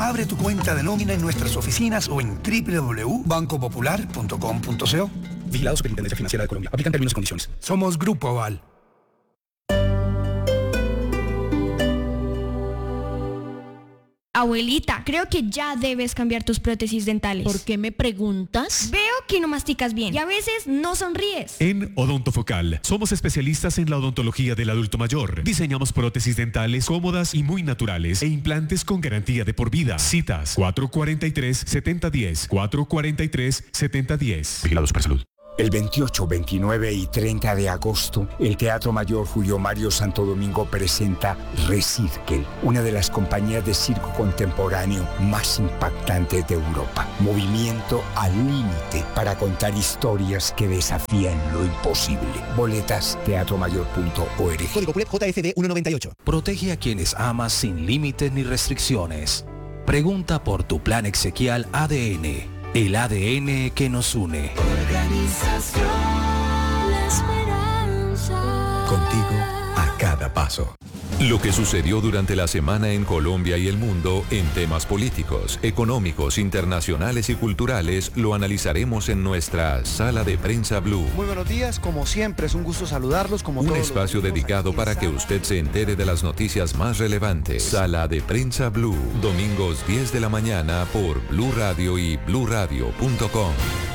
Abre tu cuenta de nómina en nuestras oficinas o en www.bancopopular.com.co. Vigilado Superintendencia Financiera de Colombia. Aplican términos y condiciones. Somos Grupo Aval. Abuelita, creo que ya debes cambiar tus prótesis dentales. ¿Por qué me preguntas? Veo que no masticas bien y a veces no sonríes. En Odontofocal somos especialistas en la odontología del adulto mayor. Diseñamos prótesis dentales cómodas y muy naturales e implantes con garantía de por vida. Citas 443-7010, 443-7010. Vigilados para salud. El 28, 29 y 30 de agosto, el Teatro Mayor Julio Mario Santo Domingo presenta Recirkel, una de las compañías de circo contemporáneo más impactantes de Europa. Movimiento al límite para contar historias que desafían lo imposible. Boletas teatromayor.org. Código PULEP JFD 198. Protege a quienes amas sin límites ni restricciones. Pregunta por tu plan Exequial ADN. El ADN que nos une. Organización La Esperanza. Contigo a cada paso. Lo que sucedió durante la semana en Colombia y el mundo en temas políticos, económicos, internacionales y culturales lo analizaremos en nuestra Sala de Prensa Blue. Muy buenos días, como siempre es un gusto saludarlos. Un espacio dedicado para que usted se entere de las noticias más relevantes. Sala de Prensa Blue, domingos 10 de la mañana por Blue Radio y bluradio.com.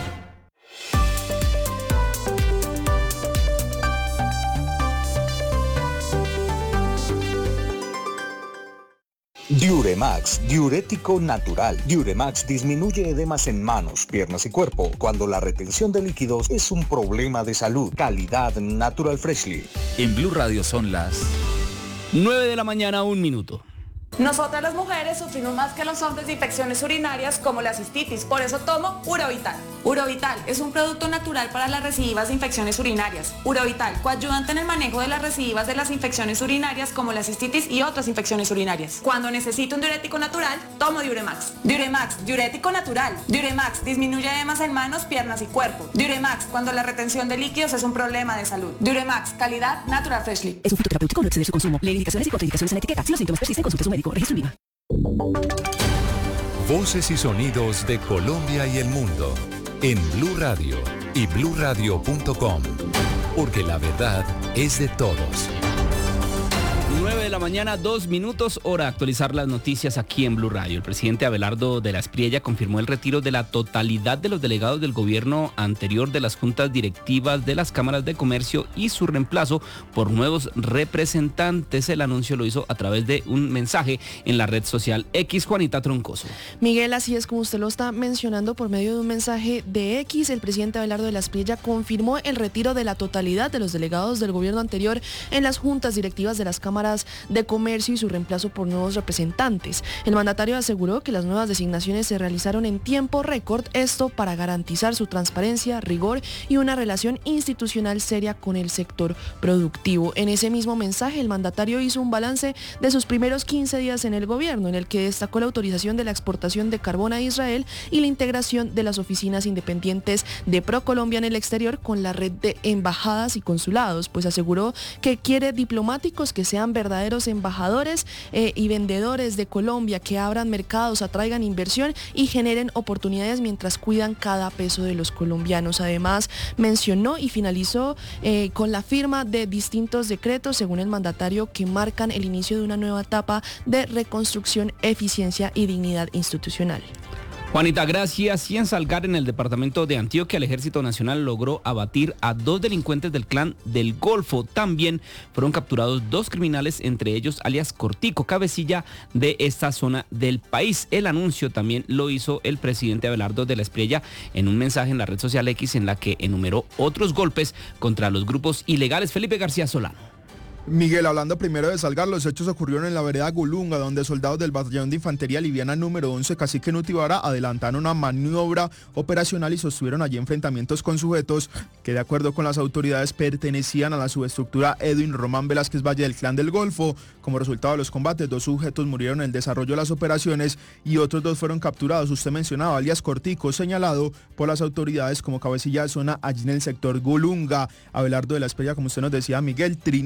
Diuremax, diurético natural. Diuremax disminuye edemas en manos, piernas y cuerpo cuando la retención de líquidos es un problema de salud. Calidad Natural Freshly. En Blue Radio son las 9 de la mañana, 1 minuto. Nosotras las mujeres sufrimos más que los hombres de infecciones urinarias como la cistitis, por eso tomo Urovital. Urovital es un producto natural para las recidivas de infecciones urinarias. Urovital, coayudante en el manejo de las recidivas de las infecciones urinarias como la cistitis y otras infecciones urinarias. Cuando necesito un diurético natural, tomo Diuremax. Diuremax, diurético natural. Diuremax disminuye edemas en manos, piernas y cuerpo. Diuremax, cuando la retención de líquidos es un problema de salud. Diuremax, calidad Natural Freshly. Es un fitoterapéutico, no exceder su consumo. Lee indicaciones y contraindicaciones en la etiqueta. Si los síntomas persisten, consulte a su médico. Registro INVIMA. Voces y sonidos de Colombia y el mundo en Blue Radio y bluradio.com, porque la verdad es de todos. 9 de la mañana, 2 minutos, hora de actualizar las noticias aquí en Blue Radio. El presidente Abelardo de la Espriella confirmó el retiro de la totalidad de los delegados del gobierno anterior de las juntas directivas de las cámaras de comercio y su reemplazo por nuevos representantes. El anuncio lo hizo a través de un mensaje en la red social X. Juanita Troncoso. Miguel, así es como usted lo está mencionando por medio de un mensaje de X. El presidente Abelardo de la Espriella confirmó el retiro de la totalidad de los delegados del gobierno anterior en las juntas directivas de las cámaras de comercio y su reemplazo por nuevos representantes. El mandatario aseguró que las nuevas designaciones se realizaron en tiempo récord, esto para garantizar su transparencia, rigor y una relación institucional seria con el sector productivo. En ese mismo mensaje, el mandatario hizo un balance de sus primeros 15 días en el gobierno, en el que destacó la autorización de la exportación de carbón a Israel y la integración de las oficinas independientes de ProColombia en el exterior con la red de embajadas y consulados, pues aseguró que quiere diplomáticos que sean verdaderos embajadores y vendedores de Colombia, que abran mercados, atraigan inversión y generen oportunidades mientras cuidan cada peso de los colombianos. Además, mencionó y finalizó con la firma de distintos decretos, según el mandatario, que marcan el inicio de una nueva etapa de reconstrucción, eficiencia y dignidad institucional. Juanita, gracias. Y en Salgar, en el departamento de Antioquia, el Ejército Nacional logró abatir a 2 delincuentes del Clan del Golfo. También fueron capturados 2 criminales, entre ellos alias Cortico, cabecilla de esta zona del país. El anuncio también lo hizo el presidente Abelardo de la Espriella en un mensaje en la red social X, en la que enumeró otros golpes contra los grupos ilegales. Felipe García Solano. Miguel, hablando primero de Salgar, los hechos ocurrieron en la vereda Gulunga, donde soldados del batallón de infantería liviana número 11 Cacique Nutibara adelantaron una maniobra operacional y sostuvieron allí enfrentamientos con sujetos que, de acuerdo con las autoridades, pertenecían a la subestructura Edwin Román Velázquez Valle del Clan del Golfo. Como resultado de los combates, 2 sujetos murieron en el desarrollo de las operaciones y otros 2 fueron capturados. Usted mencionaba alias Cortico, señalado por las autoridades como cabecilla de zona allí en el sector Gulunga. Abelardo de la Espriella, como usted nos decía, Miguel, trinó a través de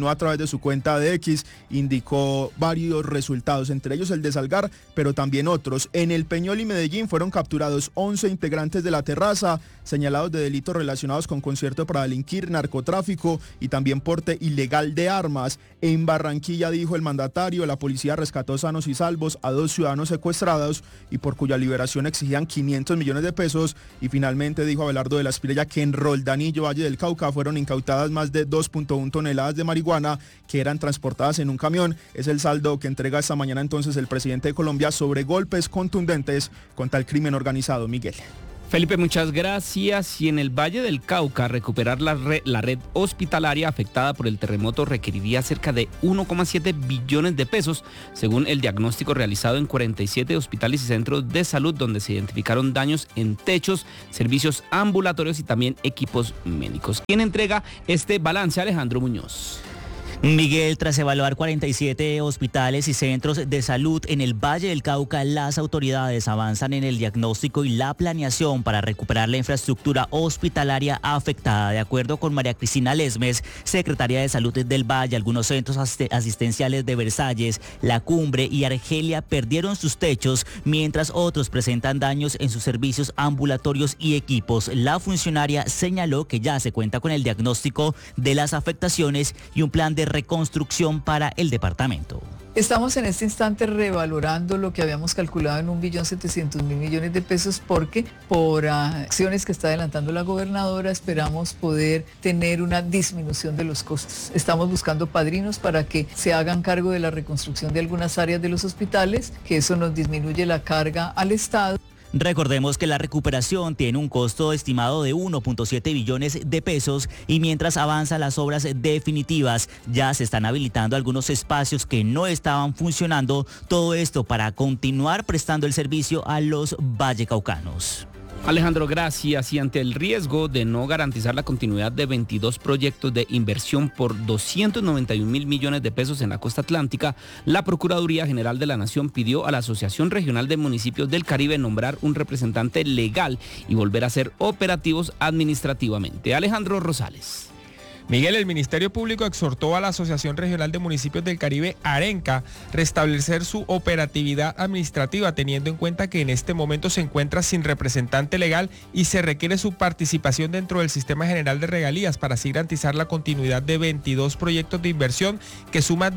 de su cuenta de X, indicó varios resultados, entre ellos el de Salgar, pero también otros. En El Peñol y Medellín fueron capturados 11 integrantes de La Terraza, señalados de delitos relacionados con concierto para delinquir, narcotráfico y también porte ilegal de armas. En Barranquilla, dijo el mandatario, la policía rescató sanos y salvos a 2 ciudadanos secuestrados y por cuya liberación exigían 500 millones de pesos. Y finalmente dijo Abelardo de la Espriella que en Roldanillo, Valle del Cauca, fueron incautadas más de 2.1 toneladas de marihuana que eran transportadas en un camión. Es el saldo que entrega esta mañana entonces el presidente de Colombia sobre golpes contundentes contra el crimen organizado. Miguel. Felipe, muchas gracias. Y en el Valle del Cauca, recuperar la red hospitalaria afectada por el terremoto requeriría cerca de 1,7 billones de pesos, según el diagnóstico realizado en 47 hospitales y centros de salud, donde se identificaron daños en techos, servicios ambulatorios y también equipos médicos. ¿Quién entrega este balance? Alejandro Muñoz. Miguel, tras evaluar 47 hospitales y centros de salud en el Valle del Cauca, las autoridades avanzan en el diagnóstico y la planeación para recuperar la infraestructura hospitalaria afectada. De acuerdo con María Cristina Lesmes, secretaria de Salud del Valle, algunos centros asistenciales de Versalles, La Cumbre y Argelia perdieron sus techos, mientras otros presentan daños en sus servicios ambulatorios y equipos. La funcionaria señaló que ya se cuenta con el diagnóstico de las afectaciones y un plan de reconstrucción para el departamento. Estamos en este instante revalorando lo que habíamos calculado en 1.700.000 millones de pesos, porque por acciones que está adelantando la gobernadora esperamos poder tener una disminución de los costos. Estamos buscando padrinos para que se hagan cargo de la reconstrucción de algunas áreas de los hospitales, que eso nos disminuye la carga al Estado. Recordemos que la recuperación tiene un costo estimado de 1.7 billones de pesos y mientras avanzan las obras definitivas ya se están habilitando algunos espacios que no estaban funcionando, todo esto para continuar prestando el servicio a los vallecaucanos. Alejandro, gracias. Y ante el riesgo de no garantizar la continuidad de 22 proyectos de inversión por 291.000 millones de pesos en la costa atlántica, la Procuraduría General de la Nación pidió a la Asociación Regional de Municipios del Caribe nombrar un representante legal y volver a ser operativos administrativamente. Alejandro Rosales. Miguel, el Ministerio Público exhortó a la Asociación Regional de Municipios del Caribe, ARENCA, restablecer su operatividad administrativa, teniendo en cuenta que en este momento se encuentra sin representante legal y se requiere su participación dentro del Sistema General de Regalías para así garantizar la continuidad de 22 proyectos de inversión que suman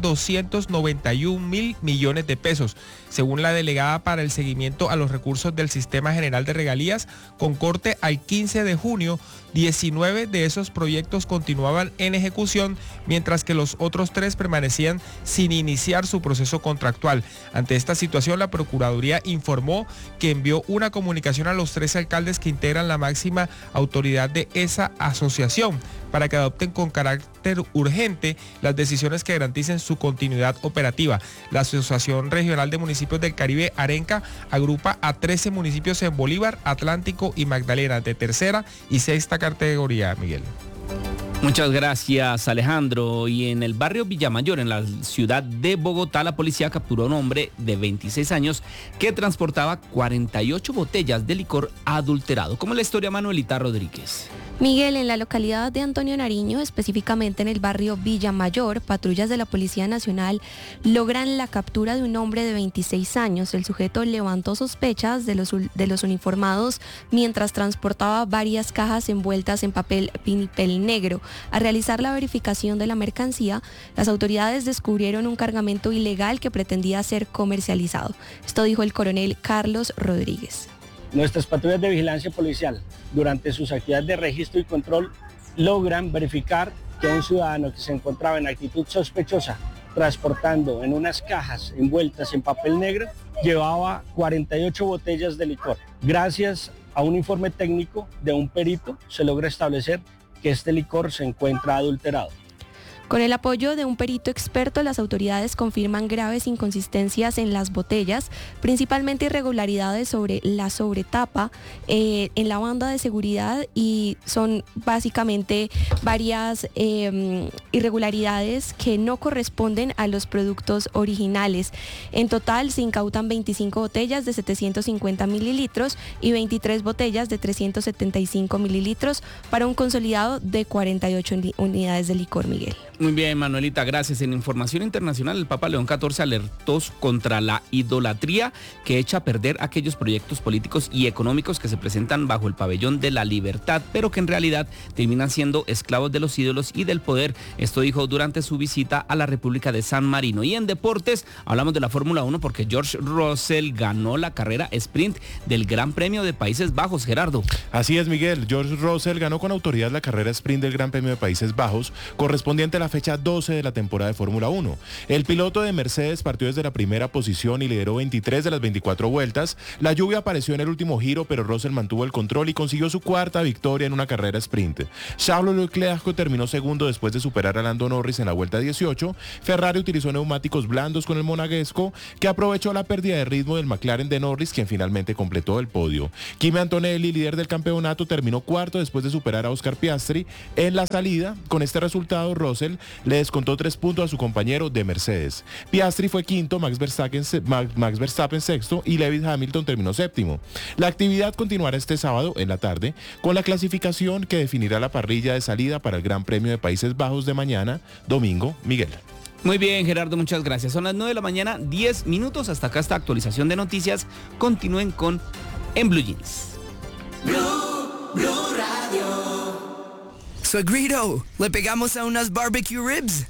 291.000 millones de pesos. Según la delegada para el seguimiento a los recursos del Sistema General de Regalías, con corte al 15 de junio, 19 de esos proyectos continuaban en ejecución, mientras que los otros 3 permanecían sin iniciar su proceso contractual. Ante esta situación, la Procuraduría informó que envió una comunicación a los 3 alcaldes que integran la máxima autoridad de esa asociación para que adopten con carácter urgente las decisiones que garanticen su continuidad operativa. La Asociación Regional de Municipios del Caribe, ARENCA, agrupa a 13 municipios en Bolívar, Atlántico y Magdalena, de tercera y sexta categoría, Miguel. Muchas gracias, Alejandro. Y en el barrio Villamayor, en la ciudad de Bogotá, la policía capturó a un hombre de 26 años que transportaba 48 botellas de licor adulterado. Como la historia, Manuelita Rodríguez. Miguel, en la localidad de Antonio Nariño, específicamente en el barrio Villamayor, patrullas de la Policía Nacional logran la captura de un hombre de 26 años. El sujeto levantó sospechas de los uniformados mientras transportaba varias cajas envueltas en papel pinipel negro. Al realizar la verificación de la mercancía, las autoridades descubrieron un cargamento ilegal que pretendía ser comercializado. Esto dijo el coronel Carlos Rodríguez. Nuestras patrullas de vigilancia policial, durante sus actividades de registro y control, logran verificar que un ciudadano que se encontraba en actitud sospechosa, transportando en unas cajas envueltas en papel negro, llevaba 48 botellas de licor. Gracias a un informe técnico de un perito, se logra establecer que este licor se encuentra adulterado. Con el apoyo de un perito experto, las autoridades confirman graves inconsistencias en las botellas, principalmente irregularidades sobre la sobretapa, en la banda de seguridad, y son básicamente varias irregularidades que no corresponden a los productos originales. En total se incautan 25 botellas de 750 mililitros y 23 botellas de 375 mililitros para un consolidado de 48 unidades de licor, Miguel. Muy bien, Manuelita, gracias. En información internacional, el Papa León XIV alertó contra la idolatría que echa a perder aquellos proyectos políticos y económicos que se presentan bajo el pabellón de la libertad, pero que en realidad terminan siendo esclavos de los ídolos y del poder. Esto dijo durante su visita a la República de San Marino. Y en deportes, hablamos de la Fórmula 1 porque George Russell ganó la carrera sprint del Gran Premio de Países Bajos, Gerardo. Así es, Miguel. George Russell ganó con autoridad la carrera sprint del Gran Premio de Países Bajos, correspondiente a la fecha 12 de la temporada de Fórmula 1. El piloto de Mercedes partió desde la primera posición y lideró 23 de las 24 vueltas. La lluvia apareció en el último giro, pero Russell mantuvo el control y consiguió su cuarta victoria en una carrera sprint. Charles Leclerc terminó segundo después de superar a Lando Norris en la vuelta 18. Ferrari utilizó neumáticos blandos con el monegasco, que aprovechó la pérdida de ritmo del McLaren de Norris, quien finalmente completó el podio. Kimi Antonelli, líder del campeonato, terminó cuarto después de superar a Oscar Piastri en la salida. Con este resultado, Russell le descontó 3 puntos a su compañero de Mercedes. Piastri fue quinto, Max Verstappen sexto y Lewis Hamilton terminó séptimo. La actividad continuará este sábado en la tarde con la clasificación que definirá la parrilla de salida para el Gran Premio de Países Bajos de mañana, domingo. Miguel. Muy bien, Gerardo, muchas gracias. Son las 9 de la mañana, 10 minutos. Hasta acá esta actualización de noticias. Continúen con En Blue Jeans. Blue Radio. Suegrito, ¿le pegamos a unas barbecue ribs?